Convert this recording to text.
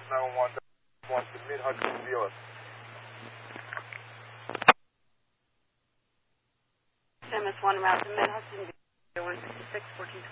911 to Mid-Hudsonville. MS1 route to Mid-Hudsonville, 156, 1420.